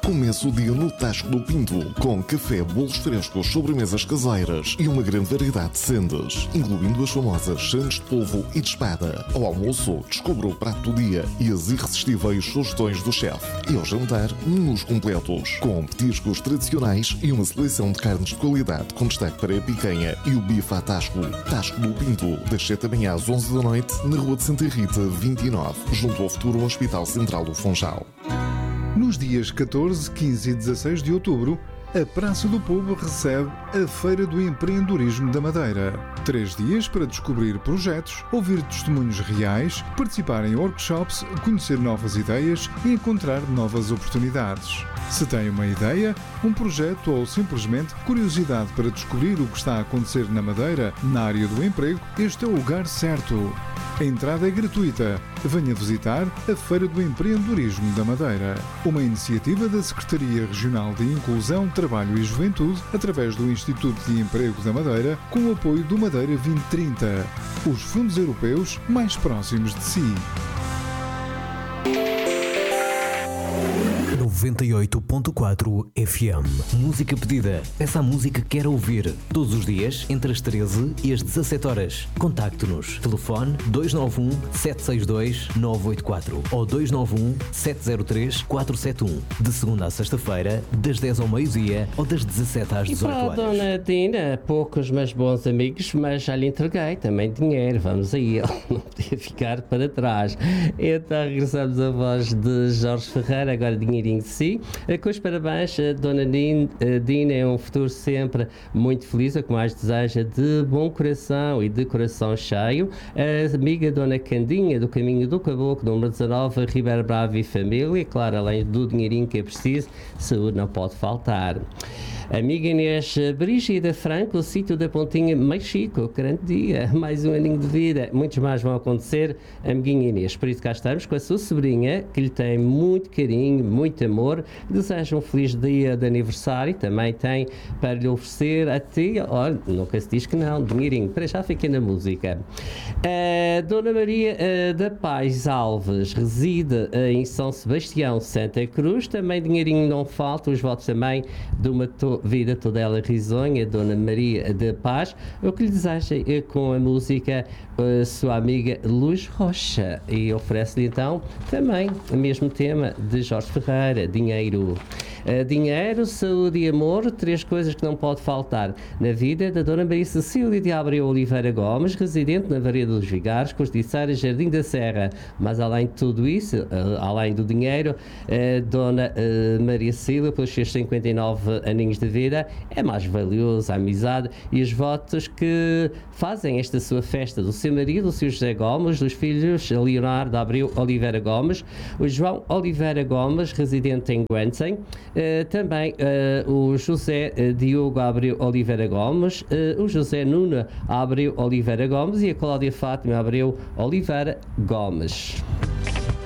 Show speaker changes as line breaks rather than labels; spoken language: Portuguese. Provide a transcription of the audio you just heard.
Comece o dia no Tasco do Pinto, com café, bolos frescos, sobremesas caseiras e uma grande variedade de sendas, incluindo as famosas sandes de polvo e de espada. Ao almoço, descubra o prato do dia e as irresistíveis sugestões do chefe. E ao jantar, menus completos, com petiscos tradicionais e uma seleção de carnes de qualidade, com destaque para a picanha e o bife à Tasco. Tasco do Pinto, das 7 da manhã às 11 da noite, na Rua de Santa Rita, 29, junto ao futuro Hospital Central do Funchal.
Nos dias 14, 15 e 16 de outubro, a Praça do Povo recebe a Feira do Empreendedorismo da Madeira. 3 dias para descobrir projetos, ouvir testemunhos reais, participar em workshops, conhecer novas ideias e encontrar novas oportunidades. Se tem uma ideia, um projeto ou simplesmente curiosidade para descobrir o que está a acontecer na Madeira, na área do emprego, este é o lugar certo. A entrada é gratuita. Venha visitar a Feira do Empreendedorismo da Madeira, uma iniciativa da Secretaria Regional de Inclusão, Trabalho e Juventude, através do Instituto de Emprego da Madeira, com o apoio do Madeira 2030, os fundos europeus mais próximos de si.
98.4 FM. Música pedida. Peça a música que quer ouvir. Todos os dias, entre as 13 e as 17 horas. Contacte-nos. Telefone 291 762 984 ou 291 703 471. De segunda a sexta-feira, das 10 ao meio-dia ou das 17 às 18 horas.
E para a Dona Dina, poucos mas bons amigos, mas já lhe entreguei também dinheiro. Vamos aí, ele não podia ficar para trás. Então regressamos à voz de Jorge Ferreira, agora dinheirinho de si. Com os parabéns, a Dona Dina é um futuro sempre muito feliz, o que mais deseja, de bom coração e de coração cheio. A amiga Dona Candinha, do Caminho do Caboclo, número 19, Ribeira Brava e família. Claro, além do dinheirinho que é preciso, saúde não pode faltar. Amiga Inês Brígida Franco, o sítio da Pontinha, Mexico, grande dia, mais um aninho de vida, muitos mais vão acontecer, amiguinha Inês. Por isso cá estamos com a sua sobrinha, que lhe tem muito carinho, muito amor, deseja um feliz dia de aniversário, também tem para lhe oferecer a ti, olha, nunca se diz que não, dinheirinho, para já fiquei na música. Dona Maria da Paz Alves reside em São Sebastião, Santa Cruz, também dinheirinho não falta, os votos também de uma vida toda ela risonha, Dona Maria da Paz, o que lhe deseja com a música a sua amiga Luz Rocha, e oferece-lhe então também o mesmo tema de Jorge Ferreira, dinheiro. Dinheiro, saúde e amor, 3 coisas que não pode faltar na vida da Dona Maria Cecília de Abreu Oliveira Gomes, residente na Vareda dos Vigares, Costiceira, Jardim da Serra. Mas além de tudo isso, além do dinheiro, Dona Maria Cecília, pelos seus 59 aninhos de vida, é mais valiosa a amizade e os votos que fazem esta sua festa do seu marido, o Sr. José Gomes, dos filhos Leonardo Abreu Oliveira Gomes, o João Oliveira Gomes, residente em Guantzen, também o José Diogo Abreu Oliveira Gomes, o José Nuno Abreu Oliveira Gomes e a Cláudia Fátima Abreu Oliveira Gomes.